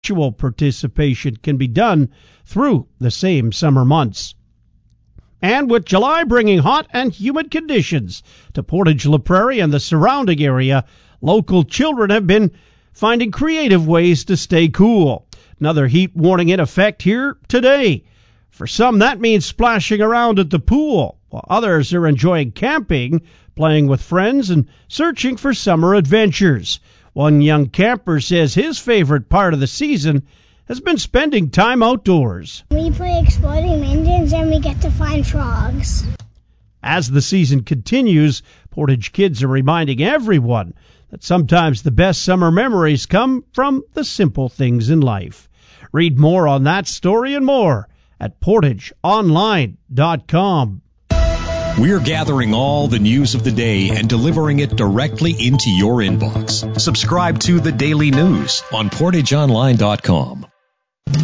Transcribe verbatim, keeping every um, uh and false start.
Virtual participation can be done through the same summer months. And with July bringing hot and humid conditions to Portage La Prairie and the surrounding area, local children have been finding creative ways to stay cool. Another heat warning in effect here today. For some, that means splashing around at the pool, while others are enjoying camping, playing with friends, and searching for summer adventures. One young camper says his favorite part of the season has been spending time outdoors. We play exploding minions and we get to find frogs. As the season continues, Portage kids are reminding everyone that sometimes the best summer memories come from the simple things in life. Read more on that story and more at portage online dot com. We're gathering all the news of the day and delivering it directly into your inbox. Subscribe to The Daily News on portage online dot com.